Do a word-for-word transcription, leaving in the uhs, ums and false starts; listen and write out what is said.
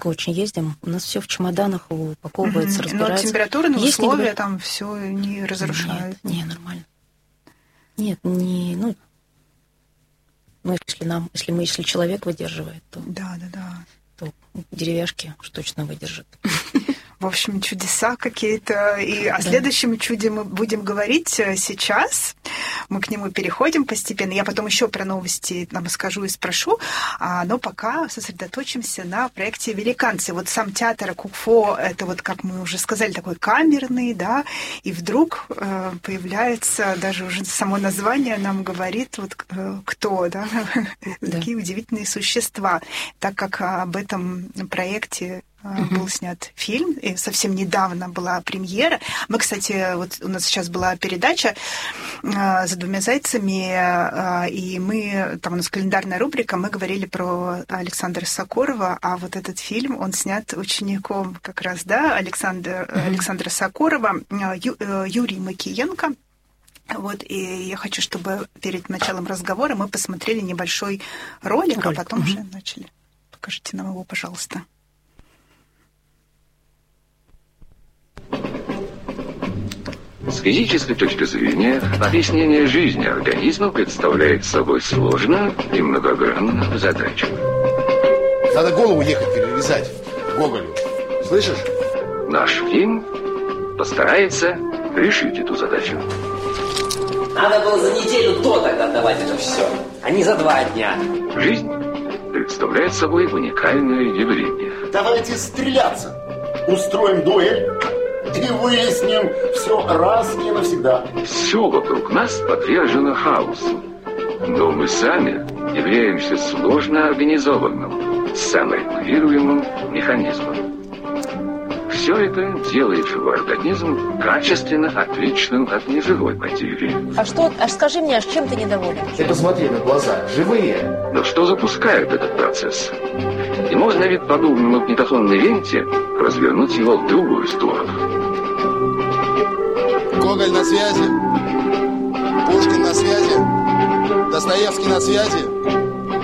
редко очень ездим. У нас все в чемоданах упаковывается, mm-hmm. разбирается. Но температурные Есть условия негр... там все не разрушают. Нет, не, нормально. Нет, не, ну, ну, если нам, если мы, если человек выдерживает, то, да, да, да. то деревяшки уж точно выдержат. В общем, чудеса какие-то. И о да. следующем чуде мы будем говорить сейчас. Мы к нему переходим постепенно. Я потом еще про новости нам скажу и спрошу. Но пока сосредоточимся на проекте «Великанцы». Вот сам театр Кукфо, это вот, как мы уже сказали, такой камерный, да, и вдруг появляется, даже уже само название нам говорит, вот кто, да, да. такие удивительные существа. Так как об этом проекте Uh-huh. был снят фильм, и совсем недавно была премьера. Мы, кстати, вот у нас сейчас была передача э, «За двумя зайцами», э, и мы, там у нас календарная рубрика, мы говорили про Александра Сокурова, а вот этот фильм, он снят учеником как раз, да, Александра, uh-huh. Александра Сокурова, э, Ю, э, Юрий Макиенко. Вот, и я хочу, чтобы перед началом разговора мы посмотрели небольшой ролик, ролик. а потом uh-huh. уже начали. Покажите нам его, пожалуйста. С физической точки зрения, объяснение жизни организма представляет собой сложную и многогранную задачу. Надо голову ехать перерезать Гоголю. Слышишь? Наш фильм постарается решить эту задачу. Надо было за неделю до тогда отдавать это все, а не за два дня. Жизнь представляет собой уникальное явление. Давайте стреляться. Устроим дуэль. И выясним все раз и навсегда. Все вокруг нас подвержено хаосу. Но мы сами являемся сложно организованным, саморегулируемым механизмом. Все это делает живой организм качественно отличным от неживой материи. А что, а скажи мне, а с чем ты недоволен? Ты посмотри на глаза, живые. Но что запускает этот процесс? И можно ведь подобно магнитофонной ленте развернуть его в другую сторону. Гоголь на связи, Пушкин на связи, Достоевский на связи.